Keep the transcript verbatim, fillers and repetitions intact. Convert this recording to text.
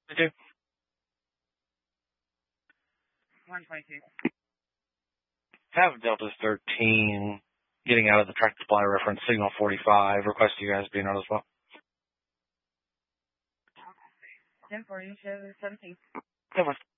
Two. one twenty-two. Have Delta thirteen getting out of the track supply reference signal forty-five. Request you guys be noticed as well. ten forty, show seventeen. That was